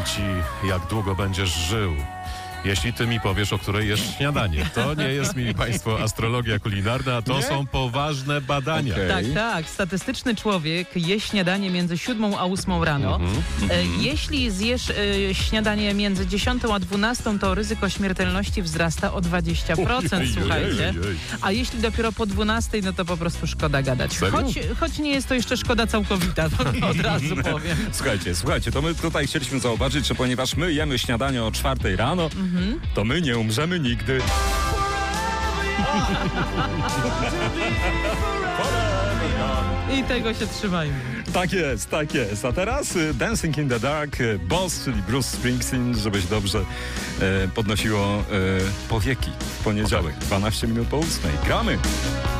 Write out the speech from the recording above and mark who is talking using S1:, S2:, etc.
S1: ci, jak długo będziesz żył. Jeśli ty mi powiesz, o której jest śniadanie. To nie jest, mili państwo, astrologia kulinarna, to są poważne badania.
S2: Tak, tak. Statystyczny człowiek je śniadanie między 7 a 8 rano. Jeśli zjesz śniadanie między 10 a 12, to ryzyko śmiertelności wzrasta o 20%, słuchajcie. A jeśli dopiero po 12, no to po prostu szkoda gadać. Choć nie jest to jeszcze szkoda całkowita, to od razu powiem.
S3: Słuchajcie, to my tutaj chcieliśmy zauważyć, że ponieważ my jemy śniadanie o 4 rano, to my nie umrzemy nigdy.
S2: I tego się trzymajmy.
S3: Tak jest, tak jest. A teraz Dancing in the Dark, Boss, czyli Bruce Springsteen, żebyś dobrze podnosiło powieki w poniedziałek, 12 minut po 8. Gramy!